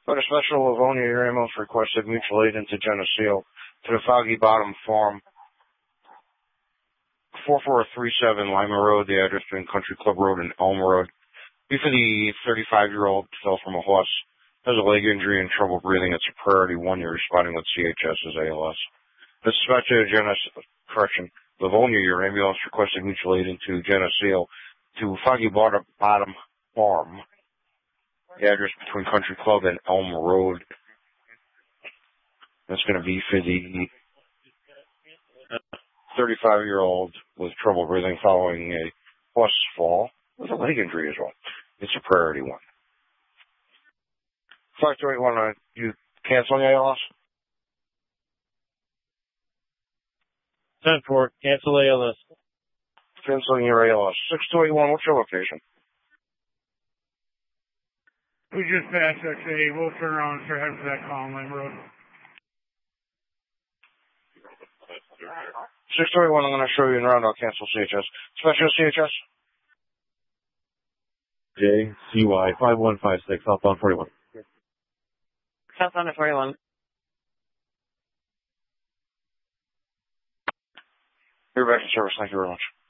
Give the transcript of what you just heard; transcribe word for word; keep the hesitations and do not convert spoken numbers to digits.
But a special Livonia Air Ambulance requested mutual aid into Geneseo to the Foggy Bottom Farm, four four three seven Lima Road, the address between Country Club Road and Elm Road. Beef of the thirty-five-year-old fell from a horse, has a leg injury and trouble breathing. It's a priority one. You're responding with C H S's A L S. Dispatch to Geneseo, correction, Livonia, your ambulance requested mutual aid into Geneseo to Foggy Bottom Farm, the address between Country Club and Elm Road. That's going to be for the thirty-five-year-old with trouble breathing following a horse fall with a leg injury as well. It's a priority one. five two eight one, uh, you canceling A L S? ten four, cancel A L S. Canceling your A L S. six two eight one, what's your location? We just passed X A. We'll turn around and start heading for that Collin Lane Road. six two eight one, I'm going to show you in round. I'll cancel C H S. Special C H S? J C Y five one five six, southbound forty-one. Southbound at forty-one. You're back in service. Thank you very much.